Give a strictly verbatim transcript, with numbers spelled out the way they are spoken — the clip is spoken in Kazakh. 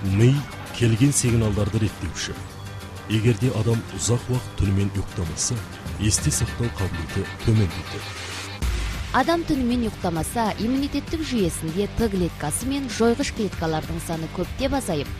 Ми келген сигналдарды реттеуші. Егерде адам ұзақ уақыт түнімен ұйықтамаса, есте сақтау қабілеті төмендейді. Адам түнімен ұйықтамаса, иммунитеттік жүйесінде Т клеткасы мен жойғыш клеткалардың саны көптеп азайып,